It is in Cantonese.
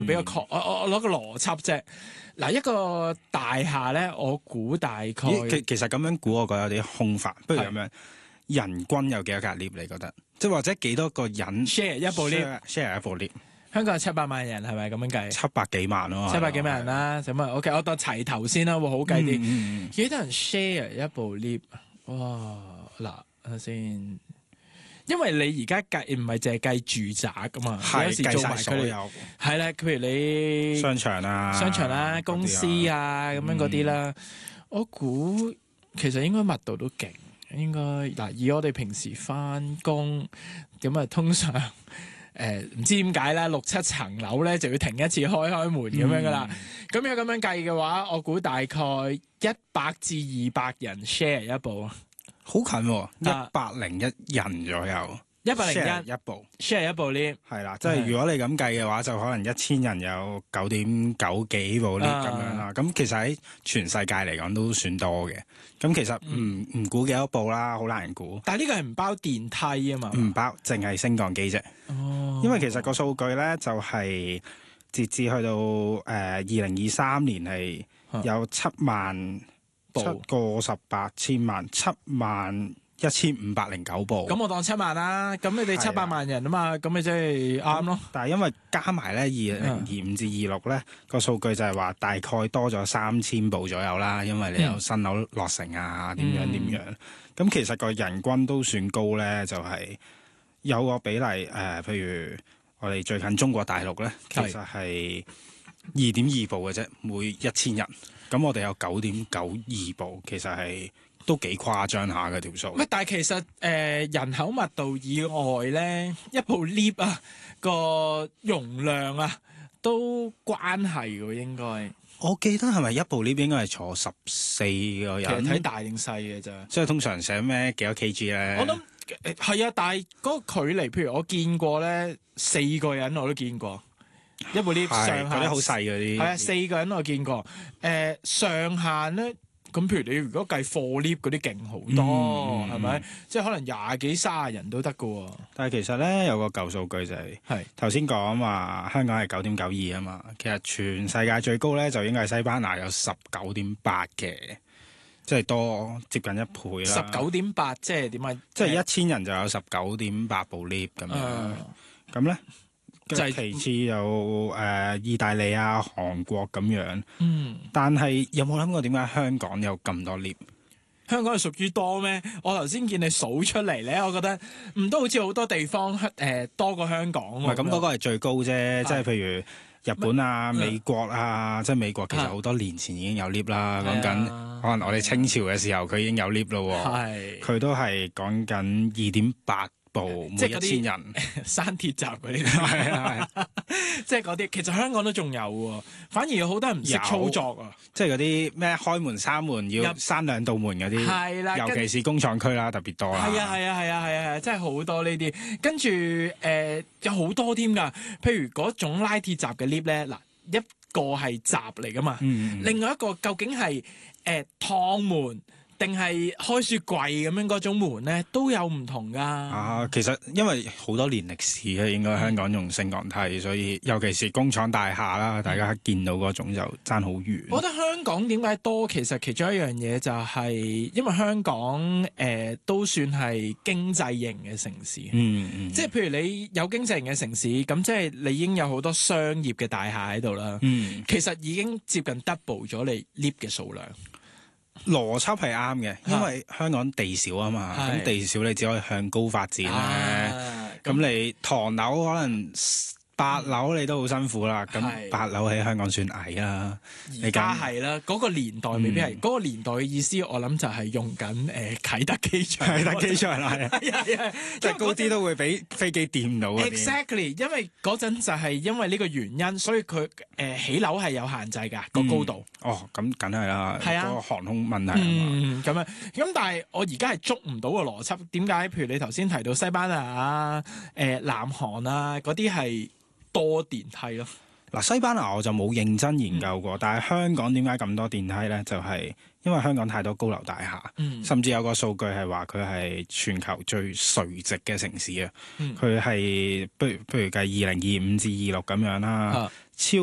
俾個確，我攞個邏輯啫。嗱，一個大廈咧，我估大概其實咁樣估，我覺得有啲空泛。不如咁樣，人均有幾多格 lift？你覺得？即係或者幾多個人 share 一部 lift？share 一部 lift？ 香港有700萬人，係咪咁樣計 ？700幾萬咯 ，700幾萬人啦。咁啊，OK，我當齊頭先啦，會好計啲。幾多人 share 一部 lift？哇！嗱，睇下先。因為你而家計唔係淨係計住宅噶嘛，有時做埋佢哋係啦，譬如你商場啦、 公司啊咁樣嗰啲啦，我估其實應該密度都勁，應該嗱以我哋平時翻工咁啊，通常唔知點解啦，6-7層樓咧就要停一次開門咁樣噶啦，咁樣咁樣計嘅話，我估大概100至200人 share 一部。 好近喎，101人左右 ，101 一部 share 一部 lift， 係啦，即係如果你咁計嘅話，就可能1000人有9.9幾部 lift 咁樣啦。咁其實喺全世界嚟講都算多嘅。咁其實唔估幾多部啦，好難估。 但係呢個係唔包電梯啊嘛， 唔包，淨係升降機啫。因為其實個數據咧就係截至去到2023年係有7個18千萬71509部， 咁我當7萬啦。咁你哋700萬人啊嘛，咁咪即係啱咯。 但係因為加埋咧2025至26咧個數據就係話大概多咗3000部左右啦，因為你有新樓落成啊，點樣。咁其實個人均都算高咧，就係有個比例譬如我哋最近中國大陸咧，其實係2.2部嘅啫，每1000人。咁我哋有9.92部，其實係都幾誇張下嘅條數。 但係其實人口密度以外咧，一部 lift 啊個容量啊都關係嘅應該。 我記得係咪一部 lift 應該係坐14個人？ 其實睇大定細嘅咋。 即係通常寫咩幾多 kg 咧？ 我諗係啊，但係嗰個距離，譬如我見過咧，4個人我都見過。一部 lift 上限嗰啲好細嗰啲， 係啊，4個人我見過。上限咧，咁譬如你如果計貨 lift 嗰啲勁好多，係咪？即係可能20幾30人都得㗎喎。 但係其實咧有個舊數據就係頭先講話香港係9.92啊嘛，其實全世界最高咧就應該係西班牙有19.8嘅，即係多接近1倍啦。 19.8即係點啊？ 即係1000人就有19.8部 lift 咁樣。咁咧？就係其次有意大利啊、韓國咁樣，但係有冇諗過點解香港有咁多 lift？ 香港係屬於多咩？我頭先見你數出嚟咧，我覺得都好似好多地方多過香港。唔係咁嗰個係最高啫，即係譬如日本啊、美國啊，即係美國其實好多年前已經有 lift 啦。講緊可能我哋清朝嘅時候佢已經有 lift 咯，佢都係講緊2.8部每1000人， 山鐵閘嗰啲係即係嗰啲。其實香港都仲有喎，反而有好多人唔識操作啊！ 即係嗰啲咩開門閂門要閂2道門嗰啲，係啦，尤其是工廠區啦，特別多啦。 係啊，真係好多呢啲。跟住有好多添㗎，譬如嗰種拉鐵閘嘅 lift 咧，嗱一個係閘嚟㗎嘛，另外一個究竟係趟門定係開雪櫃咁樣嗰種門咧，都有唔同噶。 其實因為好多年歷史嘅，應該香港用升降梯，所以尤其是工廠大廈啦，大家見到嗰種就爭好遠。 我覺得香港點解多？其實其中一樣嘢就係因為香港都算係經濟型嘅城市。即係譬如你有經濟型嘅城市，咁即係你已經有好多商業嘅大廈喺度啦。其實已經接近 double 咗你 lift 嘅數量。 邏輯係啱嘅，因為香港地少啊嘛，咁地少你只可以向高發展咧。咁你唐樓可能8樓你都好辛苦啦，咁8樓喺香港算矮啦。 而家係啦，嗰個年代未必係嗰個年代嘅意思，我諗就係用緊啟德機場。啟德機場係啊， 即係高啲都會俾飛機掂到。 Exactly， 因為嗰陣就係因為呢個原因，所以佢起樓係有限制㗎個高度。 咁梗係啦，嗰個航空問題咁樣。咁但係我而家係捉唔到個邏輯，點解？譬如你頭先提到西班牙啊、南韓啊嗰啲係多電梯咯。 嗱，西班牙我就冇認真研究過，但係香港點解咁多電梯咧？就係因為香港太多高樓大廈，甚至有個數據係話佢係全球最垂直嘅城市啊。佢係不如計2025至26咁樣啦，超